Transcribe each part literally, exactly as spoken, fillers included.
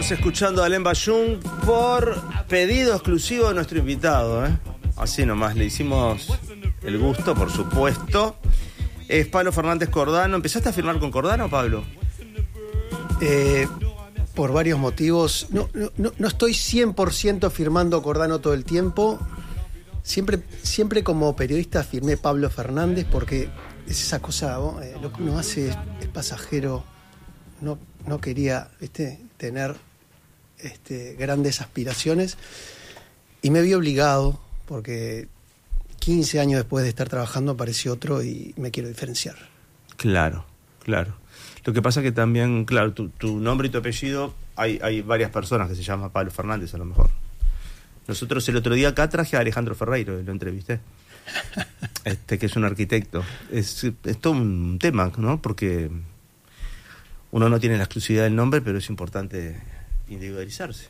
Estamos escuchando a Alain Bashung por pedido exclusivo de nuestro invitado, ¿eh? Así nomás, le hicimos el gusto, por supuesto. Es Pablo Fernández Cordano. ¿Empezaste a firmar con Cordano, Pablo? Eh, por varios motivos. No, no, no estoy cien por ciento firmando Cordano todo el tiempo. Siempre, siempre como periodista firmé Pablo Fernández porque es esa cosa, ¿no? eh, lo que uno hace es, es pasajero. No, no quería, ¿viste? tener este, grandes aspiraciones y me vi obligado porque quince años después de estar trabajando apareció otro y me quiero diferenciar. Claro, claro. Lo que pasa que también, claro, tu, tu nombre y tu apellido, hay, hay varias personas que se llaman Pablo Fernández a lo mejor. Nosotros el otro día acá traje a Alejandro Ferreiro, lo entrevisté, este que es un arquitecto. Es, es todo un tema, ¿no? Porque uno no tiene la exclusividad del nombre, pero es importante individualizarse.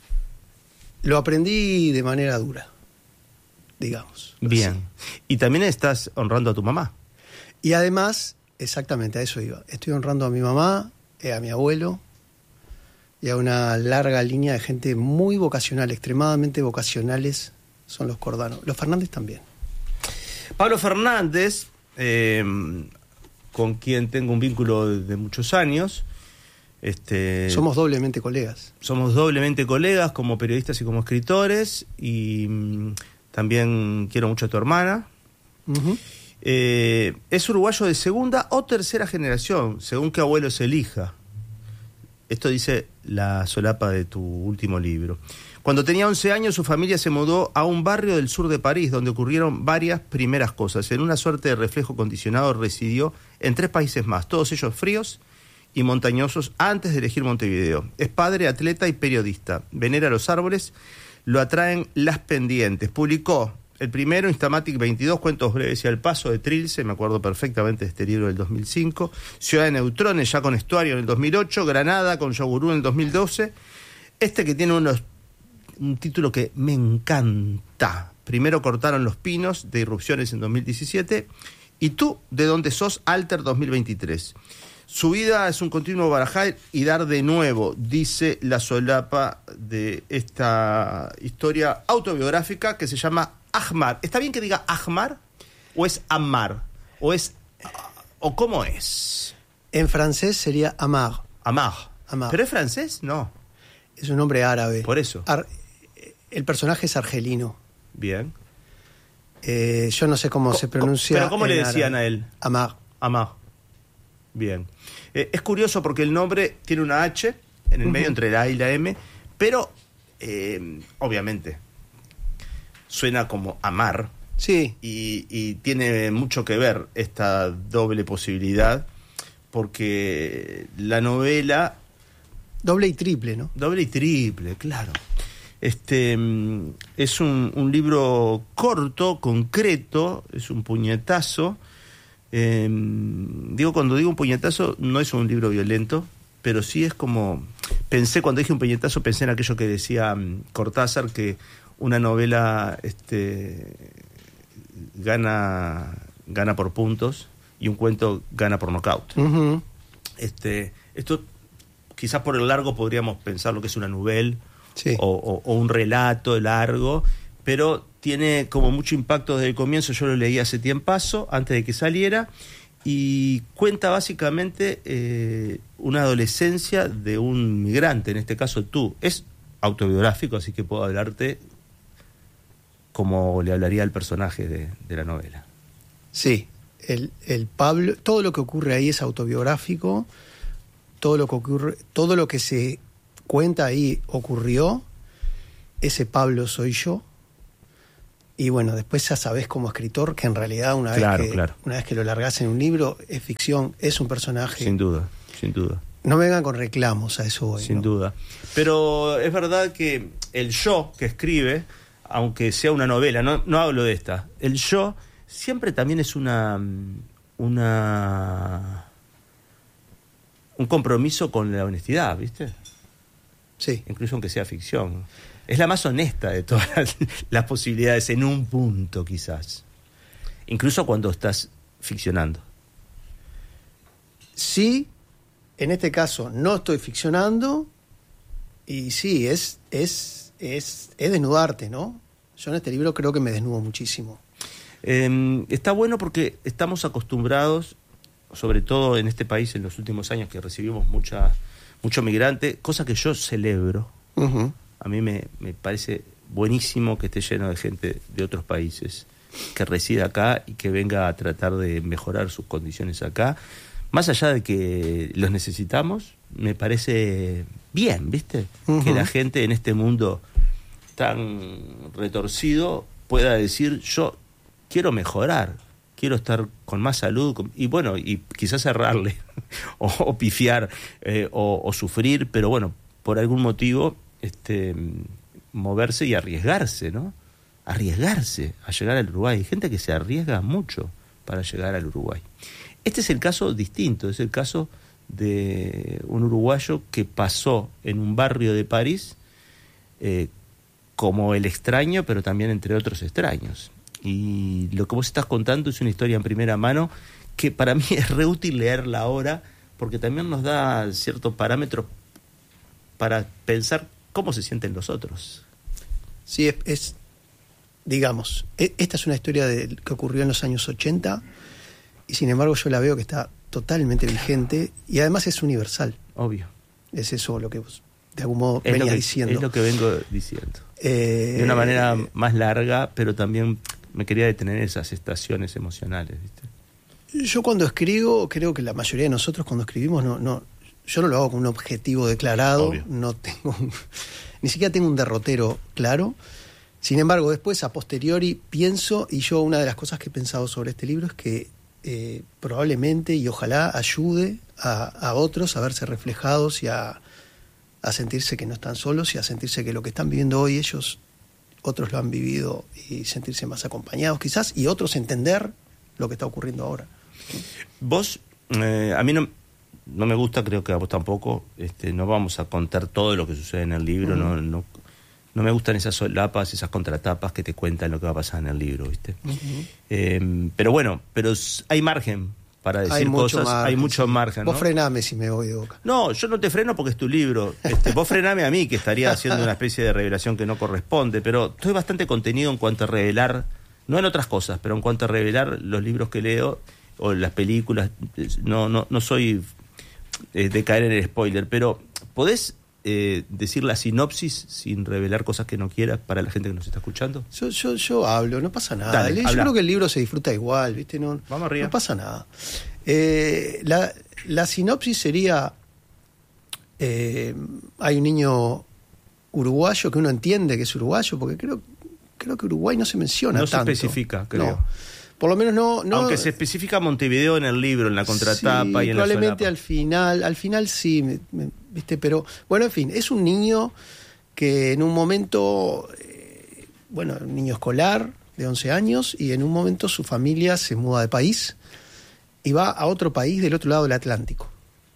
Lo aprendí de manera dura, digamos. Bien. Sí. Y también estás honrando a tu mamá. Y además, exactamente a eso iba. Estoy honrando a mi mamá, eh, a mi abuelo y a una larga línea de gente muy vocacional, extremadamente vocacionales son los Cordano. Los Fernández también. Pablo Fernández, eh, con quien tengo un vínculo de, de muchos años. Este, somos doblemente colegas. Somos doblemente colegas como periodistas y como escritores. Y mm, también quiero mucho a tu hermana. Uh-huh. Eh, es uruguayo de segunda o tercera generación, según qué abuelo se elija. Esto dice la solapa de tu último libro. Cuando tenía once años, su familia se mudó a un barrio del sur de París, donde ocurrieron varias primeras cosas. En una suerte de reflejo condicionado residió en tres países más, todos ellos fríos y montañosos, antes de elegir Montevideo. Es padre, atleta y periodista. Venera los árboles, lo atraen las pendientes. Publicó el primero, Instamatic veintidós, Cuentos breves y al paso de Trilce, me acuerdo perfectamente de este libro del dos mil cinco. Ciudad de Neutrones, ya con Estuario en el dos mil ocho. Granada, con Yogurú en el dos mil doce. Este que tiene unos... un título que me encanta. Primero cortaron los pinos, de Irrupciones en dos mil diecisiete, y Tú, de dónde sos, Alter dos mil veintitrés. Su vida es un continuo barajar y dar de nuevo, dice la solapa de esta historia autobiográfica que se llama Ahmar. ¿Está bien que diga Ahmar? ¿O es Ammar? ¿O es... o cómo es? En francés sería Amar. Amar. Amar. ¿Pero es francés? No. Es un nombre árabe. Por eso. Ar- el personaje es argelino. Bien. Eh, yo no sé cómo Co- se pronuncia. ¿Pero cómo le decían árabe. a él? Amar. Amar. Bien. Eh, es curioso porque el nombre tiene una H en el uh-huh. medio entre la A y la M, pero eh, obviamente suena como amar. Sí. Y, y tiene mucho que ver esta doble posibilidad, porque la novela... Doble y triple, ¿no? Doble y triple, claro. Este es un, un libro corto, concreto, es un puñetazo. Eh, digo, cuando digo un puñetazo, no es un libro violento, pero sí es como... Pensé, cuando dije un puñetazo, pensé en aquello que decía um, Cortázar, que una novela este, gana, gana por puntos y un cuento gana por nocaut. Uh-huh. Este, esto... Quizás por el largo podríamos pensar lo que es una novela, sí. o, o, o un relato largo, pero tiene como mucho impacto desde el comienzo. Yo lo leí hace tiempazo, antes de que saliera, y cuenta básicamente eh, una adolescencia de un migrante, en este caso tú. Es autobiográfico, así que puedo hablarte como le hablaría al personaje de, de la novela. Sí, el, el Pablo, todo lo que ocurre ahí es autobiográfico. Todo lo que ocurre, todo lo que se cuenta ahí ocurrió. Ese Pablo soy yo. Y bueno, después ya sabés como escritor que en realidad una claro, vez que claro. una vez que lo largás en un libro, es ficción, es un personaje. Sin duda, sin duda. No vengan con reclamos, a eso voy. Sin ¿no? duda. Pero es verdad que el yo que escribe, aunque sea una novela, no, no hablo de esta, el yo siempre también es una una un compromiso con la honestidad, ¿viste? Sí. Incluso aunque sea ficción. Es la más honesta de todas las, las posibilidades, en un punto quizás. Incluso cuando estás ficcionando. Sí, en este caso no estoy ficcionando, Y sí, es, es, es, es desnudarte, ¿no? Yo en este libro creo que me desnudo muchísimo. Eh, está bueno porque estamos acostumbrados, sobre todo en este país en los últimos años que recibimos mucha, mucho migrante, cosa que yo celebro. Uh-huh. A mí me, me parece buenísimo que esté lleno de gente de otros países que resida acá y que venga a tratar de mejorar sus condiciones acá. Más allá de que los necesitamos, me parece bien, ¿viste? Uh-huh. Que la gente en este mundo tan retorcido pueda decir, yo quiero mejorar, quiero estar con más salud, con, y bueno, y quizás errarle, o, o pifiar, eh, o, o sufrir, pero bueno, por algún motivo, este, moverse y arriesgarse, ¿no? Arriesgarse a llegar al Uruguay. Hay gente que se arriesga mucho para llegar al Uruguay. Este es el caso distinto, es el caso de un uruguayo que pasó en un barrio de París eh, como el extraño, pero también entre otros extraños. Y lo que vos estás contando es una historia en primera mano que para mí es re útil leerla ahora, porque también nos da ciertos parámetros para pensar cómo se sienten los otros. Sí, es, es digamos, esta es una historia de, que ocurrió en los años ochenta, y sin embargo yo la veo que está totalmente vigente y además es universal. Obvio. Es eso lo que vos de algún modo es venías que, diciendo. Es lo que vengo diciendo. Eh, de una manera más larga, pero también me quería detener en esas estaciones emocionales, ¿viste? Yo cuando escribo, creo que la mayoría de nosotros cuando escribimos, no, no, yo no lo hago con un objetivo declarado. Obvio. No tengo un, ni siquiera tengo un derrotero claro. Sin embargo, después, a posteriori, pienso, y yo una de las cosas que he pensado sobre este libro es que eh, probablemente y ojalá ayude a, a otros a verse reflejados y a, a sentirse que no están solos y a sentirse que lo que están viviendo hoy ellos, otros lo han vivido y sentirse más acompañados quizás, y otros entender lo que está ocurriendo ahora. Vos, eh, a mí no, no me gusta, creo que a vos tampoco, este, no vamos a contar todo lo que sucede en el libro, uh-huh. no, no No me gustan esas solapas, esas contratapas que te cuentan lo que va a pasar en el libro, ¿viste? Uh-huh. Eh, pero bueno, pero hay margen para decir hay cosas, margen, hay mucho sí. margen, ¿no? Vos frename si me voy de boca. No, yo no te freno porque es tu libro. Este, vos frename a mí, que estaría haciendo una especie de revelación que no corresponde, pero estoy bastante contenido en cuanto a revelar, no en otras cosas, pero en cuanto a revelar los libros que leo o las películas. No, no, no soy eh, de caer en el spoiler, pero ¿podés Eh, decir la sinopsis sin revelar cosas que no quieras para la gente que nos está escuchando? Yo, yo, yo hablo, no pasa nada. Dale, yo habla. creo que el libro se disfruta igual, ¿viste? No, Vamos arriba. No pasa nada. Eh, la, la sinopsis sería: eh, hay un niño uruguayo que uno entiende que es uruguayo, porque creo, creo que Uruguay no se menciona no tanto. No se especifica, creo. No. Por lo menos no, no... Aunque se especifica Montevideo en el libro, en la contratapa sí, y en la solapa. probablemente al final, al final sí, me, me, ¿viste? Pero, bueno, en fin, es un niño que en un momento, eh, bueno, un niño escolar de once años, y en un momento su familia se muda de país y va a otro país del otro lado del Atlántico.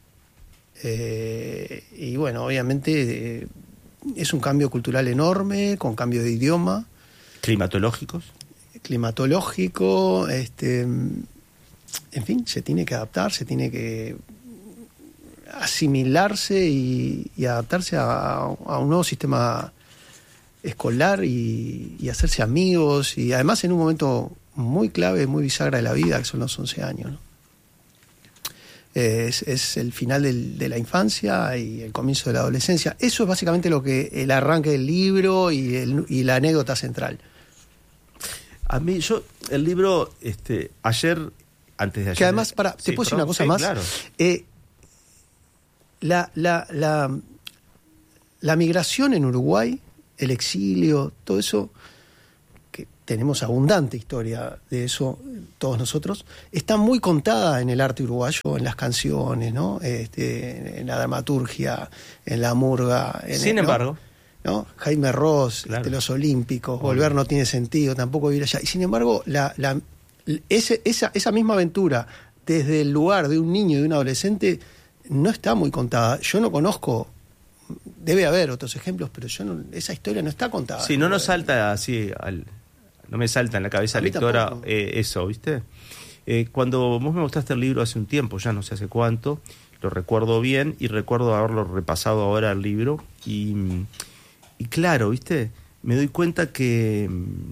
Eh, y bueno, obviamente eh, es un cambio cultural enorme, con cambio de idioma. ¿Climatológicos? climatológico, este, en fin, se tiene que adaptar, se tiene que asimilarse y, y adaptarse a, a un nuevo sistema escolar y, y hacerse amigos, y además en un momento muy clave, muy bisagra de la vida, que son los once años, ¿no? Es, es el final del, de la infancia y el comienzo de la adolescencia. Eso es básicamente lo que el arranque del libro y, el, y la anécdota central. A mí, yo, el libro, este, ayer, antes de ayer... Que además, para, ¿te sí, puedo decir una cosa sí, más? Claro. Eh, la, la, la, la migración en Uruguay, el exilio, todo eso, que tenemos abundante historia de eso, todos nosotros, está muy contada en el arte uruguayo, en las canciones, ¿no? Este, en la dramaturgia, en la murga. En Sin el, embargo... ¿no? ¿No? Jaime Ross, claro. este, los Olímpicos, volver no tiene sentido, tampoco vivir allá. Y sin embargo, la, la, ese, esa, esa misma aventura, desde el lugar de un niño y de un adolescente, no está muy contada. Yo no conozco, debe haber otros ejemplos, pero yo no, esa historia no está contada. Sí, no nos salta así, al, no me salta en la cabeza lectora eh, eso, ¿viste? Eh, cuando vos me mostraste el libro hace un tiempo, ya no sé hace cuánto, lo recuerdo bien y recuerdo haberlo repasado ahora el libro Y, y claro, ¿viste? Me doy cuenta que,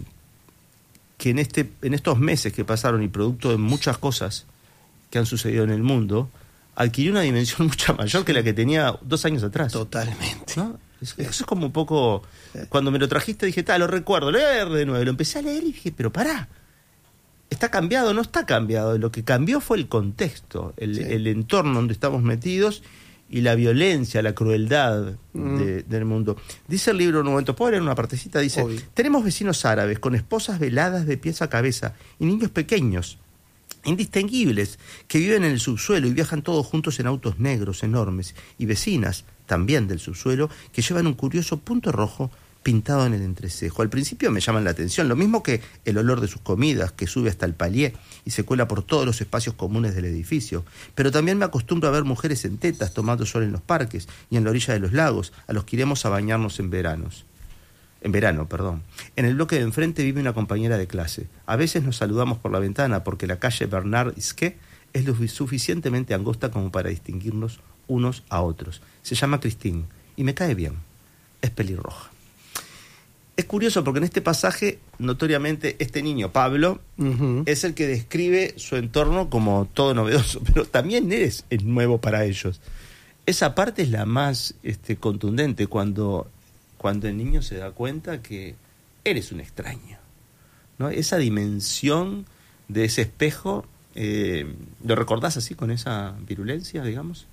que en, este, en estos meses que pasaron y producto de muchas cosas que han sucedido en el mundo, adquirí una dimensión mucho mayor que la que tenía dos años atrás. Totalmente. ¿No? Eso es como un poco... Cuando me lo trajiste dije, tal, lo recuerdo, leer de nuevo. Lo empecé a leer y dije, pero pará. ¿Está cambiado? No está cambiado. Lo que cambió fue el contexto, el, sí. el entorno donde estamos metidos y la violencia, la crueldad mm. de, del mundo. Dice el libro en un momento, puedo leer una partecita, dice, Obvio. Tenemos vecinos árabes con esposas veladas de pies a cabeza y niños pequeños, indistinguibles, que viven en el subsuelo y viajan todos juntos en autos negros enormes, y vecinas, también del subsuelo, que llevan un curioso punto rojo pintado en el entrecejo. Al principio me llaman la atención, lo mismo que el olor de sus comidas, que sube hasta el palier y se cuela por todos los espacios comunes del edificio. Pero también me acostumbro a ver mujeres en tetas tomando sol en los parques y en la orilla de los lagos, a los que iremos a bañarnos en veranos. En verano, perdón. En el bloque de enfrente vive una compañera de clase. A veces nos saludamos por la ventana porque la calle Bernard Isquet es lo suficientemente angosta como para distinguirnos unos a otros. Se llama Christine y me cae bien. Es pelirroja. Es curioso porque en este pasaje, notoriamente, este niño, Pablo, uh-huh. es el que describe su entorno como todo novedoso, pero también es, es nuevo para ellos. Esa parte es la más este, contundente, cuando, cuando el niño se da cuenta que eres un extraño, ¿no? Esa dimensión de ese espejo, eh, ¿lo recordás así con esa virulencia, digamos?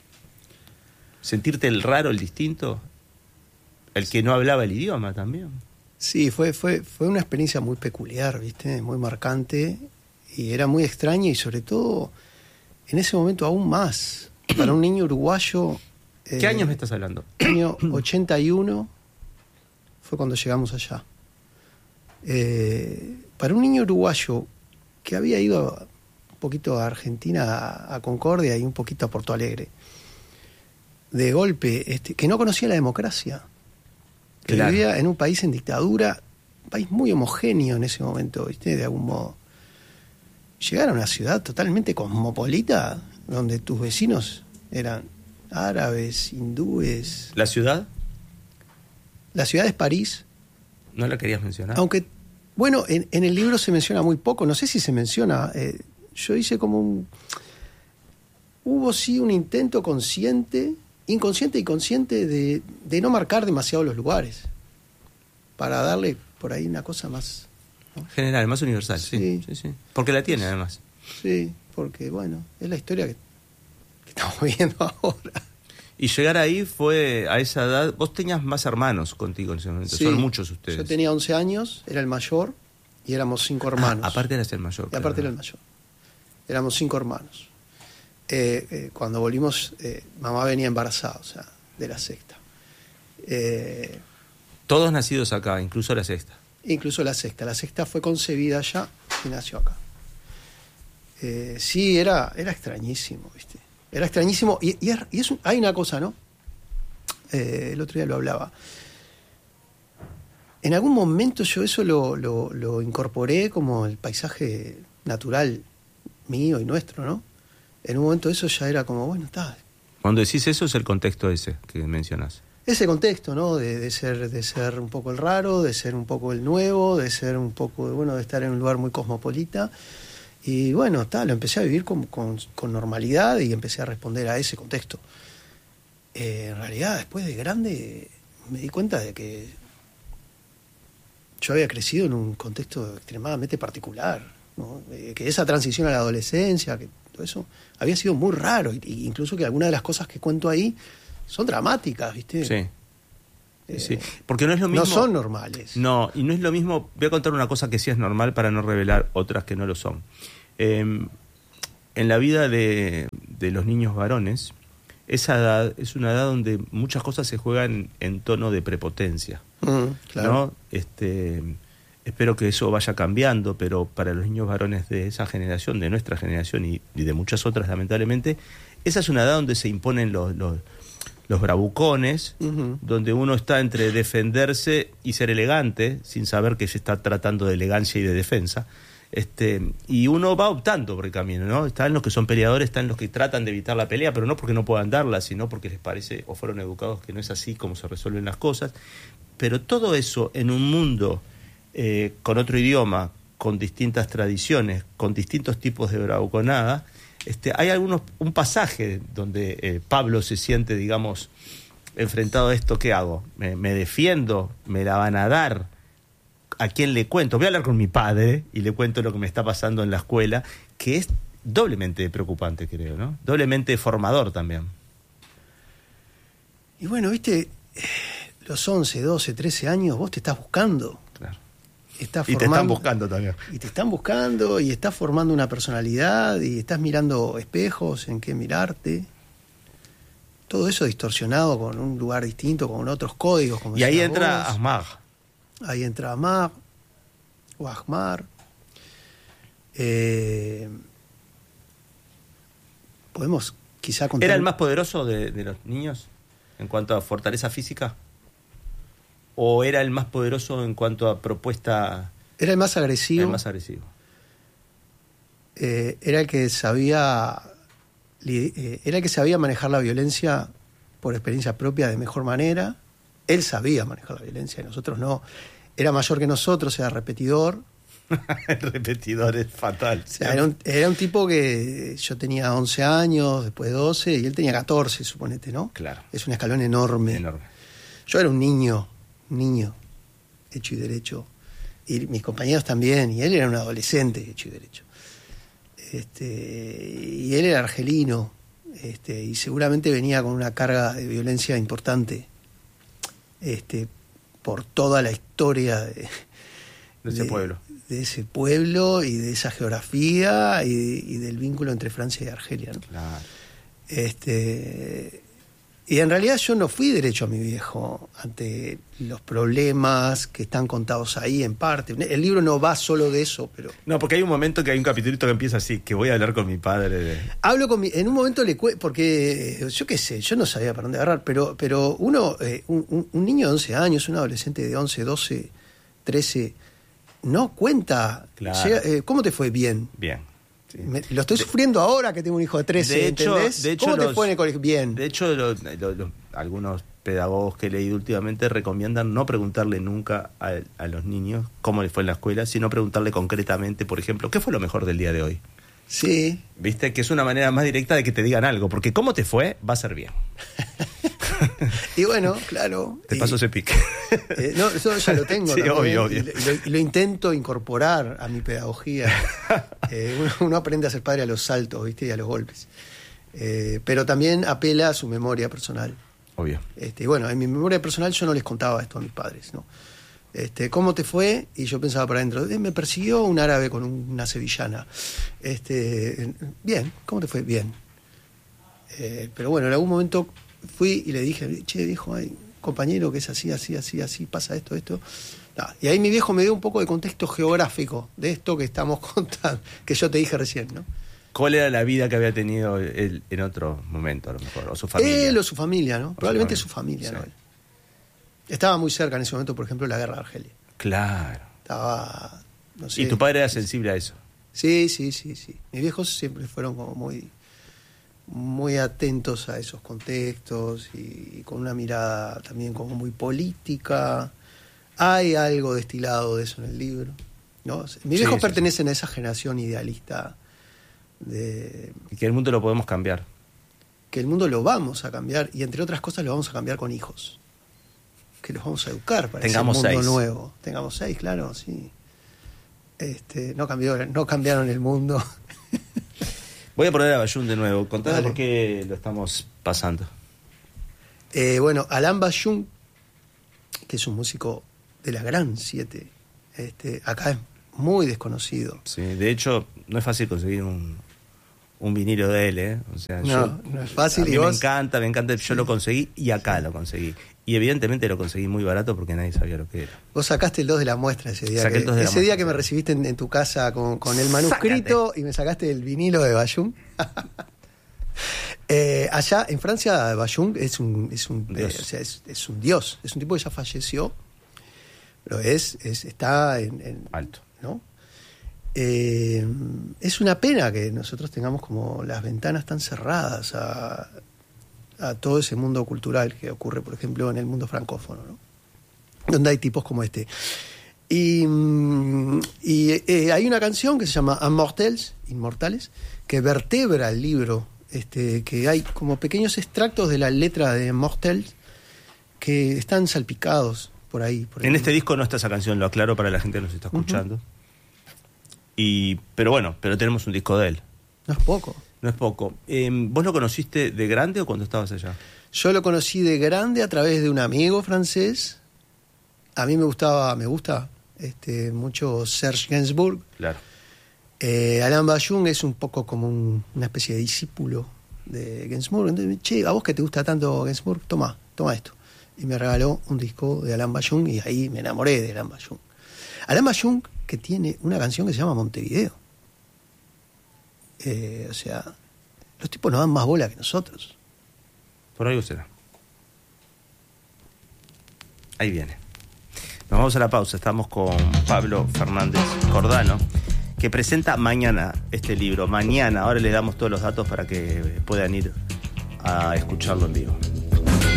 Sentirte el raro, el distinto... El que no hablaba el idioma también. Sí, fue, fue, fue una experiencia muy peculiar, ¿viste? Muy marcante. Y era muy extraña y sobre todo, en ese momento aún más. Para un niño uruguayo... ¿Qué eh, años me estás hablando? Año ochenta y uno fue cuando llegamos allá. Eh, para un niño uruguayo que había ido un poquito a Argentina, a, a Concordia y un poquito a Porto Alegre, de golpe, este, que no conocía la democracia, que claro. vivía en un país en dictadura, un país muy homogéneo en ese momento, ¿viste? De algún modo. Llegar a una ciudad totalmente cosmopolita, donde tus vecinos eran árabes, hindúes. ¿La ciudad? La ciudad es París. ¿No la querías mencionar? Aunque, bueno, en, en el libro se menciona muy poco, no sé si se menciona. Eh, yo hice como un... Hubo sí un intento consciente... inconsciente y consciente de, de no marcar demasiado los lugares, para darle por ahí una cosa más, ¿no? General, más universal, sí, sí, sí, sí. Porque la tiene, además. Sí, porque, bueno, es la historia que, que estamos viendo ahora. Y llegar ahí fue, a esa edad, vos tenías más hermanos contigo en ese momento, sí, son muchos ustedes. Yo tenía once años, era el mayor, y éramos cinco hermanos. Ah, aparte eras el mayor. Y aparte era el mayor. Éramos cinco hermanos. Eh, eh, cuando volvimos, eh, mamá venía embarazada, o sea, de la sexta. Eh, Todos nacidos acá, incluso la sexta. Incluso la sexta. La sexta fue concebida allá y nació acá. Eh, sí, era, era extrañísimo, ¿viste? Era extrañísimo. Y, y, es, y es un, hay una cosa, ¿no? Eh, el otro día lo hablaba. En algún momento yo eso lo, lo, lo incorporé como el paisaje natural mío y nuestro, ¿no? En un momento eso ya era como, bueno, está. Cuando decís eso es el contexto ese que mencionás. Ese contexto, ¿no? De, de ser de ser un poco el raro, de ser un poco el nuevo, de ser un poco, bueno, de estar en un lugar muy cosmopolita. Y bueno, está, lo empecé a vivir con, con, con normalidad y empecé a responder a ese contexto. Eh, en realidad, después de grande, me di cuenta de que yo había crecido en un contexto extremadamente particular, ¿no? Eh, que esa transición a la adolescencia, que eso había sido muy raro, y, y incluso que algunas de las cosas que cuento ahí son dramáticas, ¿viste? Sí. Eh, sí. Porque no es lo mismo. No son normales. No, y no es lo mismo. Voy a contar una cosa que sí es normal para no revelar otras que no lo son. Eh, en la vida de, de los niños varones, esa edad es una edad donde muchas cosas se juegan en tono de prepotencia. Mm, claro. ¿No? Este. Espero que eso vaya cambiando, pero para los niños varones de esa generación, de nuestra generación y, y de muchas otras, lamentablemente, esa es una edad donde se imponen los, los, los bravucones, uh-huh. donde uno está entre defenderse y ser elegante, sin saber que se está tratando de elegancia y de defensa. Este, y uno va optando por el camino, ¿no? Están los que son peleadores, están los que tratan de evitar la pelea, pero no porque no puedan darla, sino porque les parece o fueron educados que no es así como se resuelven las cosas. Pero todo eso en un mundo eh, con otro idioma, con distintas tradiciones, con distintos tipos de bravuconada, este, hay algunos un pasaje donde eh, Pablo se siente, digamos, enfrentado a esto. ¿Qué hago? ¿Me, me defiendo? ¿Me la van a dar? ¿A quién le cuento? Voy a hablar con mi padre y le cuento lo que me está pasando en la escuela, que es doblemente preocupante, creo, ¿no? Doblemente formador también. Y bueno, viste, los once, doce, trece años, vos te estás buscando. Claro. Estás y formando, te están buscando también. Y te están buscando y estás formando una personalidad y estás mirando espejos en qué mirarte. Todo eso distorsionado con un lugar distinto, con otros códigos. Como y ahí entra vos. Ahmad. Ahí entra Ahmad o Ahmar. Eh, podemos quizá contar... ¿Era el más poderoso de, de los niños en cuanto a fortaleza física? ¿O era el más poderoso en cuanto a propuesta? Era el más agresivo. El más agresivo. Eh, era el que sabía eh, era el que sabía manejar la violencia por experiencia propia de mejor manera. Él sabía manejar la violencia y nosotros no. Era mayor que nosotros, era repetidor. El repetidor es fatal. O sea, era, un, era un tipo que yo tenía once años, después doce, y él tenía catorce, suponete, ¿no? Claro. Es un escalón enorme. Enorme. Yo era un niño, un niño, hecho y derecho. Y mis compañeros también, y él era un adolescente, hecho y derecho. Este, y él era argelino, este, y seguramente venía con una carga de violencia importante. Este, por toda la historia de, de ese de, pueblo. De ese pueblo y de esa geografía y, y del vínculo entre Francia y Argelia, ¿no? Claro. Este, y en realidad yo no fui derecho a mi viejo ante los problemas que están contados ahí en parte. El libro no va solo de eso, pero... No, porque hay un momento que hay un capitulito que empieza así, que voy a hablar con mi padre de... Hablo con mi... En un momento le cuento, porque yo qué sé, yo no sabía para dónde agarrar, pero, pero uno, eh, un, un niño de once años, un adolescente de once, doce, trece, no cuenta... Claro. Llega, eh, ¿cómo te fue? Bien. Bien. Sí. Me, lo estoy sufriendo de, ahora que tengo un hijo de trece, de hecho, ¿entendés? De hecho, ¿Cómo los, te fue en el colegio? Bien. De hecho, lo, lo, lo, algunos pedagogos que he leído últimamente recomiendan no preguntarle nunca a, a los niños cómo les fue en la escuela, sino preguntarle concretamente, por ejemplo, ¿qué fue lo mejor del día de hoy? Sí. ¿Viste? Que es una manera más directa de que te digan algo, porque cómo te fue va a ser bien. Y bueno, claro. Te paso ese pique. Eh, no, eso ya lo tengo. Sí, también, obvio, obvio. Y lo, y lo intento incorporar a mi pedagogía. Eh, uno, uno aprende a ser padre a los saltos, ¿viste? Y a los golpes. Eh, pero también apela a su memoria personal. Obvio. Este, y bueno, en mi memoria personal yo no les contaba esto a mis padres, ¿no? Este, ¿cómo te fue? Y yo pensaba para adentro, eh, me persiguió un árabe con un, una sevillana. Este, bien, ¿cómo te fue? Bien. Eh, pero bueno, en algún momento fui y le dije, che, viejo, hay un compañero que es así, así, así, así, pasa esto, esto. No, y ahí mi viejo me dio un poco de contexto geográfico de esto que estamos contando, que yo te dije recién, ¿no? ¿Cuál era la vida que había tenido él en otro momento, a lo mejor? O su familia. Él o su familia, ¿no? O Probablemente su su familia, sí. ¿no? Estaba muy cerca en ese momento, por ejemplo, la guerra de Argelia. Claro. Estaba, no sé. ¿Y tu padre era sensible a eso? Sí, sí, sí, sí. Mis viejos siempre fueron como muy, muy atentos a esos contextos y, y con una mirada también como muy política. Hay algo destilado de eso en el libro, ¿no? Mis sí, viejos sí, pertenecen sí. a esa generación idealista de... Y que el mundo lo podemos cambiar. Que el mundo lo vamos a cambiar y entre otras cosas lo vamos a cambiar con hijos. Que los vamos a educar para Tengamos ese mundo seis. nuevo. Tengamos seis, claro, sí. Este, no cambió, no cambiaron el mundo. Voy a poner a Bayún de nuevo. Contame Dale. por qué lo estamos pasando. Eh, bueno, Alain Bashung, que es un músico de la Gran Siete, este, acá es muy desconocido. Sí, de hecho, no es fácil conseguir un, un vinilo de él, ¿eh? O sea, No, yo, no es fácil. A mí y me vos, encanta, me encanta. Yo lo conseguí y acá lo conseguí. Y evidentemente lo conseguí muy barato porque nadie sabía lo que era. vos sacaste el dos de la muestra ese día. Saqué Que, el dos de la ese día muestra, que me sí. recibiste en, en tu casa con, con el manuscrito. Sácate. Y me sacaste el vinilo de Bashung. eh, allá en Francia, Bashung es un, es un, Dios. eh, o sea, es, es un dios. Es un tipo que ya falleció. Pero es, es está en, en Alto. ¿no? Eh, es una pena que nosotros tengamos como las ventanas tan cerradas a, a todo ese mundo cultural que ocurre, por ejemplo, en el mundo francófono, ¿no? Donde hay tipos como este. Y, y eh, hay una canción que se llama Immortels, Inmortales, que vertebra el libro, este, que hay como pequeños extractos de la letra de Immortels que están salpicados por ahí. Por en este disco no está esa canción, lo aclaro para la gente que nos está escuchando. Uh-huh. Y, pero bueno, pero tenemos un disco de él. No es poco. No es poco. Eh, ¿Vos lo conociste de grande o cuando estabas allá? Yo lo conocí de grande a través de un amigo francés. A mí me gustaba, me gusta este, mucho Serge Gainsbourg. Claro. Eh, Alain Bashung es un poco como un, una especie de discípulo de Gainsbourg. Entonces, che, a vos que te gusta tanto Gainsbourg, toma, toma esto. Y me regaló un disco de Alain Bashung y ahí me enamoré de Alain Bashung. Alain Bashung, que tiene una canción que se llama Montevideo. Eh, o sea, los tipos nos dan más bola que nosotros. Por algo será. Ahí viene. Nos vamos a la pausa. Estamos con Pablo Fernández Cordano, que presenta mañana este libro. Mañana, ahora le damos todos los datos para que puedan ir a escucharlo en vivo.